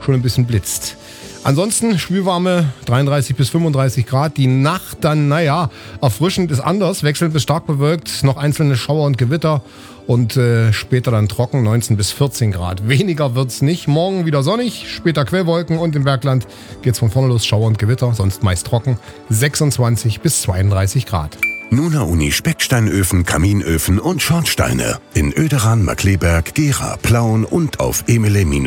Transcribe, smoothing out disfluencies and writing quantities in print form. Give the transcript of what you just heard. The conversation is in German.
schon ein bisschen blitzt. Ansonsten Schwülwarme 33 bis 35 Grad. Die Nacht dann, erfrischend ist anders. Wechselnd bis stark bewölkt. Noch einzelne Schauer und Gewitter. Und später dann trocken 19 bis 14 Grad. Weniger wird's nicht. Morgen wieder sonnig, später Quellwolken und im Bergland geht's von vorne los Schauer und Gewitter. Sonst meist trocken 26 bis 32 Grad. Nuna Uni Specksteinöfen, Kaminöfen und Schornsteine in Oederan, Markkleeberg, Gera, Plauen und auf emele